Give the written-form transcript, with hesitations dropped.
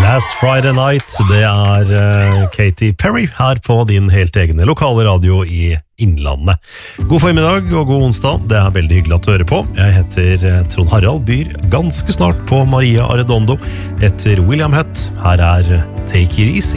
Last Friday Night, det Katy Perry her på din helt egne lokale radio i Innlandet. God formiddag og god onsdag, det veldig hyggelig at du hører på. Jeg heter Trond Harald, byr ganske snart på Maria Arredondo etter William Hutt. Her Take It Easy.